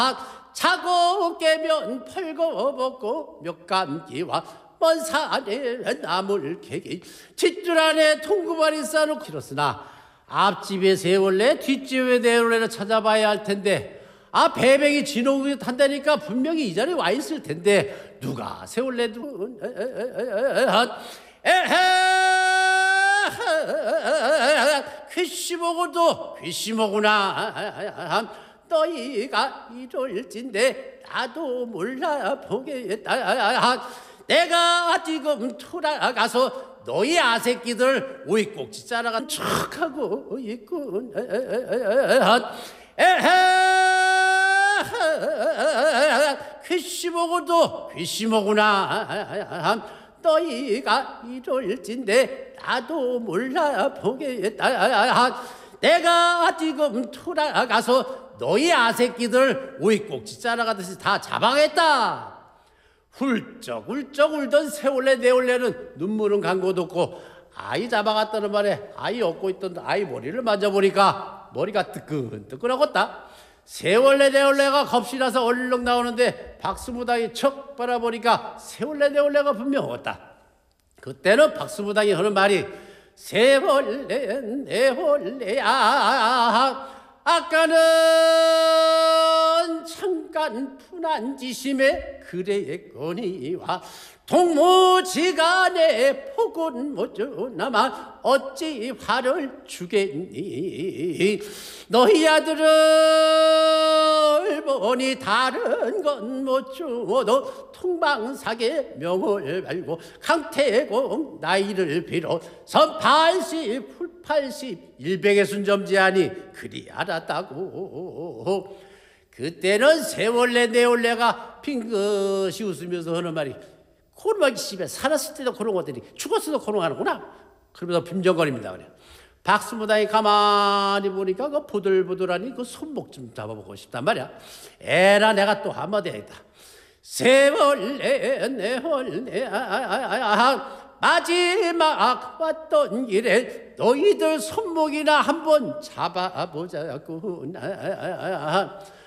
차고 깨면 펄거벗고 몇감기와 먼 산에 나물 캐기 뒷줄 안에 통구발이 싸놓고 길었으나 앞집에 세월래 뒷집에 내월래를 찾아봐야 할 텐데 배뱅이 진호국이 탄다니까 분명히 이 자리에 와 있을 텐데 누가 세월래도 귀시먹어도 귀시먹구나 너희가 이럴진데 나도 몰라보겠다 내가 지금 돌아가서 너희 아새끼들 오이꼭지 자라간 척하고 있군 귀시먹어도 귀시먹구나 너희가 이럴진데 나도 몰라보겠다 내가 지금 돌아가서 너희 아새끼들 오이꼭지 자라가듯이 다 잡아가겠다 훌쩍훌쩍 울던 세월래 내월래는 눈물은 간 곳 없고 아이 잡아갔다는 말에 아이 업고 있던 아이 머리를 만져보니까 머리가 뜨끈뜨끈하겠다 세월래 내월래가 겁시나서 얼렁 나오는데 박수무당이 척 바라보니까 세월래 내월래가 분명하겠다 그때는 박수무당이 하는 말이 세월래 내월래야 아까는 잠깐 분한 지심에 그래거니와 동무지간에 폭은 모조나마 어찌 화를 주겠니 너희 아들을 보니 다른 건 못 주어도 통방사계 명을 알고 강태공 나이를 빌어 선 80 풀 80 일백의 순점지하니 그리 알았다고 그때는 세월래 내월래가 핑긋이 웃으면서 하는 말이 코르마기 씨발 살았을 때도 그런 것들이 죽었어도 그런 거 하는구나 그러면서 빈정거립니다 그래. 박수무당이 가만히 보니까 그 부들부들하니 그 손목 좀 잡아보고 싶단 말이야 에라 내가 또 한마디 해야겠다 세월래 내월래 마지막 왔던 길에 너희들 손목이나 한번 잡아보자꾸나